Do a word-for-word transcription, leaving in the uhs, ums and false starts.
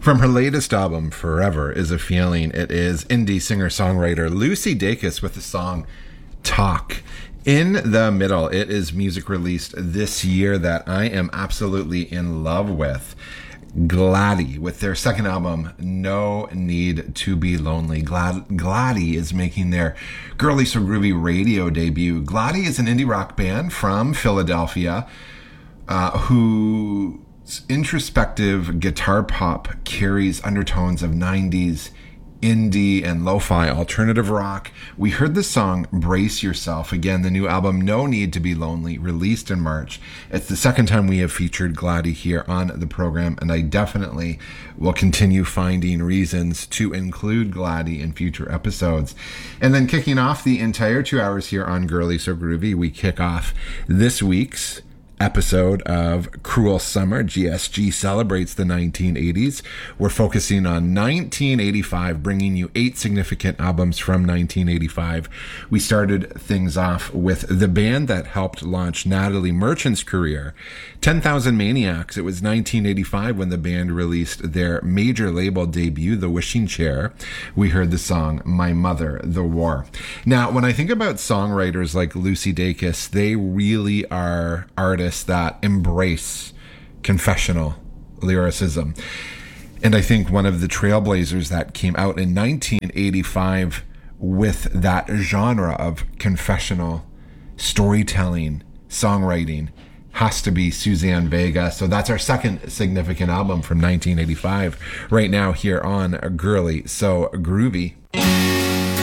From her latest album, Forever Is a Feeling, it is indie singer-songwriter Lucy Dacus with the song Talk. In the middle, it is music released this year that I am absolutely in love with. Gladie with their second album, No Need to Be Lonely. Glad- Gladie is making their Girly So Groovy radio debut. Gladie is an indie rock band from Philadelphia uh, who... introspective guitar pop carries undertones of nineties indie and lo-fi alternative rock. We heard the song Brace Yourself. Again, the new album No Need to Be Lonely, released in March. It's the second time we have featured Gladie here on the program, and I definitely will continue finding reasons to include Gladie in future episodes. And then kicking off the entire two hours here on Girly So Groovy, we kick off this week's episode of Cruel Summer. G S G celebrates the nineteen eighties. We're focusing on nineteen eighty-five, bringing you eight significant albums from nineteen eighty-five. We started things off with the band that helped launch Natalie Merchant's career, ten thousand Maniacs. It was nineteen eighty-five when the band released their major label debut, The Wishing Chair. We heard the song My Mother, The War. Now, when I think about songwriters like Lucy Dacus, they really are artists that embrace confessional lyricism. And I think one of the trailblazers that came out in nineteen eighty-five with that genre of confessional storytelling, songwriting, has to be Suzanne Vega. So that's our second significant album from nineteen eighty-five right now here on Girly So Groovy.